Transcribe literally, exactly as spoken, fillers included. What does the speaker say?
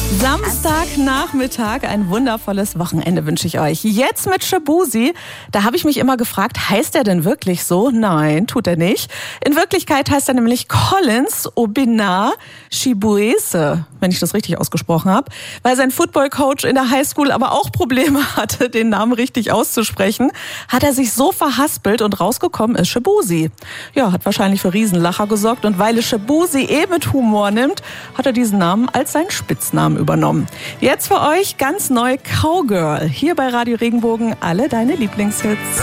Samstagnachmittag, ein wundervolles Wochenende wünsche ich euch. Jetzt mit Shaboozey. Da habe ich mich immer gefragt, heißt er denn wirklich so? Nein, tut er nicht. In Wirklichkeit heißt er nämlich Collins Obinna Chibueze, wenn ich das richtig ausgesprochen habe, weil sein Footballcoach in der Highschool aber auch Probleme hatte, den Namen richtig auszusprechen, hat er sich so verhaspelt und rausgekommen ist Shaboozey. Ja, hat wahrscheinlich für Riesenlacher gesorgt und weil es Shaboozey eh mit Humor nimmt, hat er diesen Namen als seinen Spitznamen übernommen. Jetzt für euch ganz neu Cowgirl. Hier bei Radio Regenbogen alle deine Lieblingshits.